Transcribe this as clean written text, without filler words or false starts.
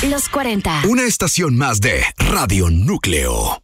Los 40. Una estación más de Radio Núcleo.